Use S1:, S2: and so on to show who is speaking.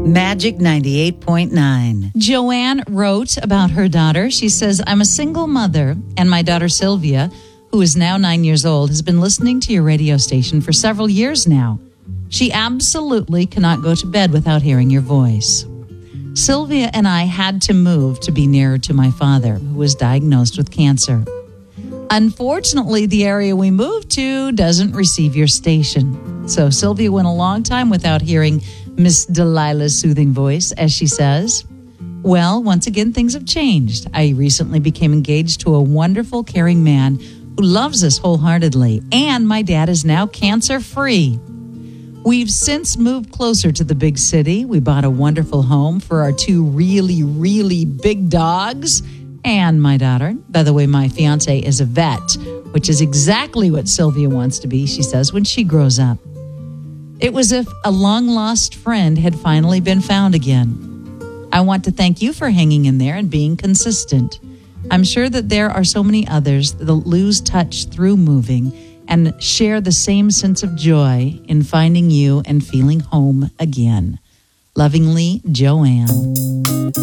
S1: Magic 98.9.
S2: Joanne wrote about her daughter. She says, I'm a single mother, and my daughter Sylvia, who is now 9 years old, has been listening to your radio station for several years now. She absolutely cannot go to bed without hearing your voice. Sylvia and I had to move to be nearer to my father, who was diagnosed with cancer. Unfortunately, the area we moved to doesn't receive your station. So Sylvia went a long time without hearing Miss Delilah's soothing voice, as she says. Well, once again, things have changed. I recently became engaged to a wonderful, caring man who loves us wholeheartedly, and my dad is now cancer-free. We've since moved closer to the big city. We bought a wonderful home for our two really, really big dogs and my daughter. By the way, my fiance is a vet, which is exactly what Sylvia wants to be, she says, when she grows up. It was as if a long-lost friend had finally been found again. I want to thank you for hanging in there and being consistent. I'm sure that there are so many others that lose touch through moving and share the same sense of joy in finding you and feeling home again. Lovingly, Joanne.